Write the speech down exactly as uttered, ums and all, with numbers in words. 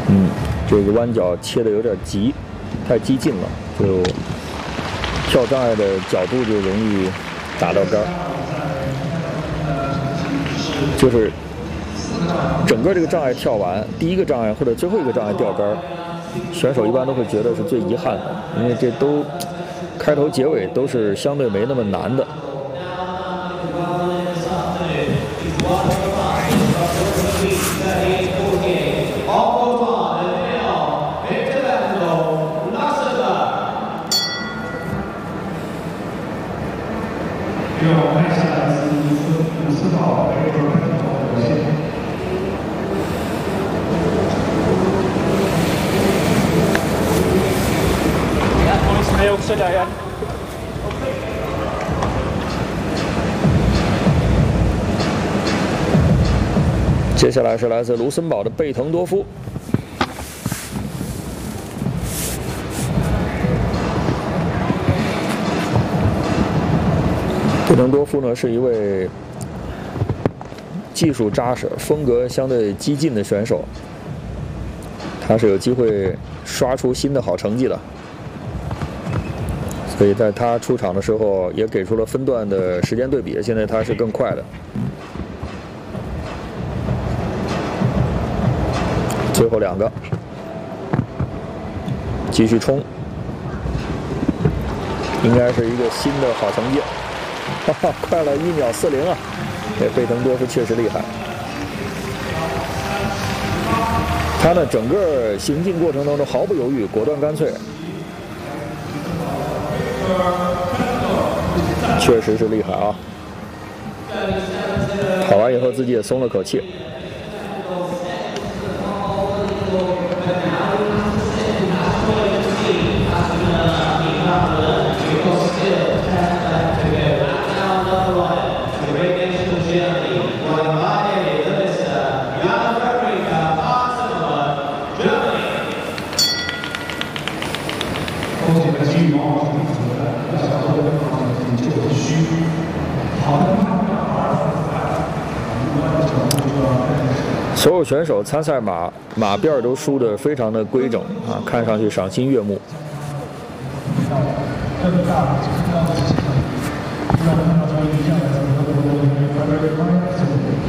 嗯，这个弯角切的有点急，太激进了，就跳障碍的角度就容易打到杆儿。就是整个这个障碍跳完，第一个障碍或者最后一个障碍掉杆儿，选手一般都会觉得是最遗憾的，因为这都开头结尾都是相对没那么难的。 接下来是来自卢森堡的贝滕多夫。贝滕多夫呢是一位技术扎实、风格相对激进的选手，他是有机会刷出新的好成绩的。 所以在他出场的时候，也给出了分段的时间对比。现在他是更快的。最后两个，继续冲，应该是一个新的好成绩。哈哈，快了一秒四零啊！这贝滕多夫确实厉害。他呢，整个行进过程当中毫不犹豫，果断干脆。 确实是厉害啊！跑完以后自己也松了口气。所有选手参赛马马辫都梳得非常的规整啊，看上去赏心悦目。 更大的